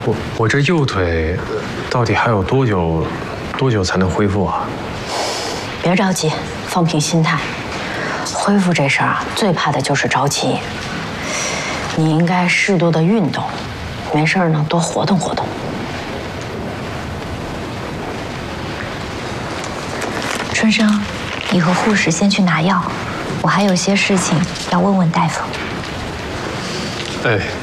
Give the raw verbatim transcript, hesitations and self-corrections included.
我我这右腿到底还有多久多久才能恢复啊？ 别着急，放平心态。恢复这事儿啊，最怕的就是着急。你应该适度的运动，没事呢多活动活动。 春生，你和护士先去拿药，我还有些事情要问问大夫。 哎。